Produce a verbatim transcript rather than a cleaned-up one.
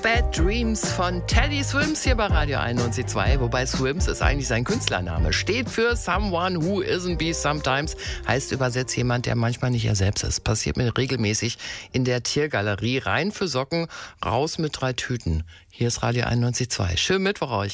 Bad Dreams von Teddy Swims hier bei Radio einundneunzig Komma zwei. Wobei Swims ist eigentlich sein Künstlername. Steht für Someone Who Isn't Be Sometimes. Heißt übersetzt jemand, der manchmal nicht er selbst ist. Passiert mir regelmäßig in der Tiergalerie. Rein für Socken, raus mit drei Tüten. Hier ist Radio einundneunzig Komma zwei. Schönen Mittwoch euch.